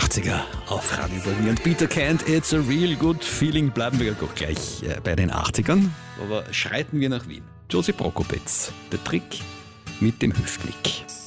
80er auf Radio Bohemian. Peter Kent, It's a Real Good Feeling. Bleiben wir gleich bei den 80ern, aber schreiten wir nach Wien. Josie Prokopetz, der Trick mit dem Hüftknick.